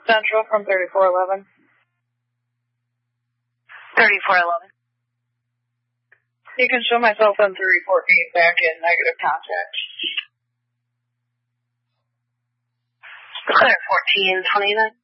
Central from 3411. 3411. You can show myself in 314 back in negative contact. Clear 1429.